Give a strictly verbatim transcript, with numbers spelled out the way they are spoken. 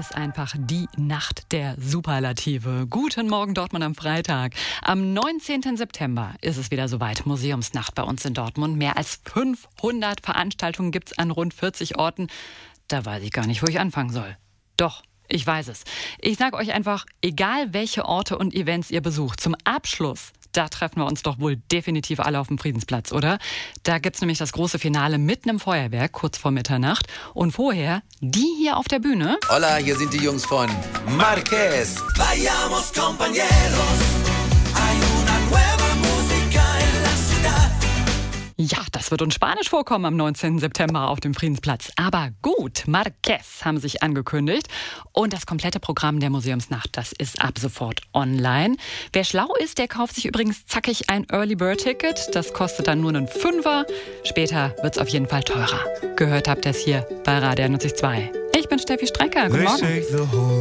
ist einfach die Nacht der Superlative. Guten Morgen Dortmund am Freitag. Am neunzehnten September ist es wieder soweit. Museumsnacht bei uns in Dortmund. Mehr als fünfhundert Veranstaltungen gibt's an rund vierzig Orten. Da weiß ich gar nicht, wo ich anfangen soll. Doch, ich weiß es. Ich sage euch einfach, egal welche Orte und Events ihr besucht, zum Abschluss, da treffen wir uns doch wohl definitiv alle auf dem Friedensplatz, oder? Da gibt's nämlich das große Finale mit einem Feuerwerk, kurz vor Mitternacht. Und vorher die hier auf der Bühne. Hola, hier sind die Jungs von Marquez. Vayamos, compañeros, hay una nueva música en la ciudad. Ja, das wird uns Spanisch vorkommen am neunzehnten September auf dem Friedensplatz. Aber gut, Marquez haben sich angekündigt. Und das komplette Programm der Museumsnacht, das ist ab sofort online. Wer schlau ist, der kauft sich übrigens zackig ein Early Bird Ticket. Das kostet dann nur einen Fünfer. Später wird's auf jeden Fall teurer. Gehört habt ihr es hier bei Radio einundneunzig Komma zwei. Ich bin Steffi Strecker. Guten Morgen.